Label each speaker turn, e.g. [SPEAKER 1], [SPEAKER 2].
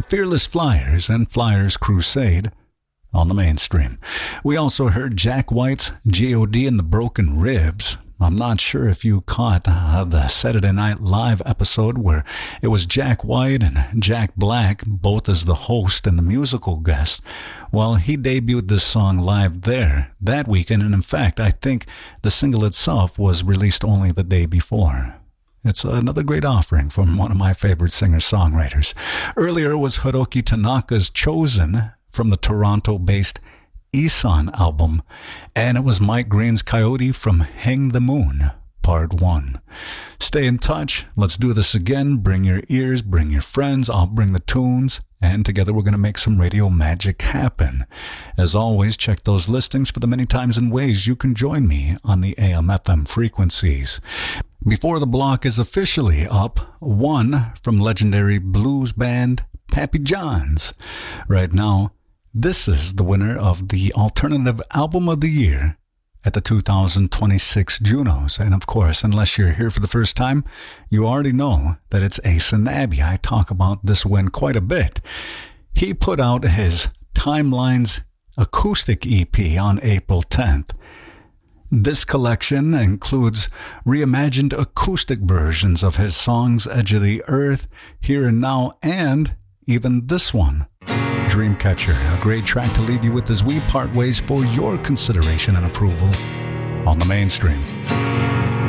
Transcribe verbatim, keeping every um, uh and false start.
[SPEAKER 1] Fearless Flyers and Flyers Crusade on the mainstream. We also heard Jack White's G O D and the Broken Ribs. I'm not sure if you caught uh, the Saturday Night Live episode where it was Jack White and Jack Black, both as the host and the musical guest. Well, he debuted this song live there that weekend, and in fact, I think the single itself was released only the day before. It's another great offering from one of my favorite singer-songwriters. Earlier was Hiroki Tanaka's Chosen from the Toronto-based Isan album, and it was Mike Green's Coyote from Hang the Moon, Part one. Stay in touch. Let's do this again. Bring your ears, bring your friends. I'll bring the tunes, and together we're going to make some radio magic happen. As always, check those listings for the many times and ways you can join me on the A M F M frequencies. Before the block is officially up, one from legendary blues band Pappy Johns. Right now, this is the winner of the Alternative Album of the Year at the two thousand twenty-six Junos. And of course, unless you're here for the first time, you already know that it's Ace and Abby. I talk about this win quite a bit. He put out his Timelines acoustic E P on April tenth. This collection includes reimagined acoustic versions of his songs Edge of the Earth, Here and Now, and even this one, Dreamcatcher, a great track to leave you with as we part ways for your consideration and approval on the mainstream.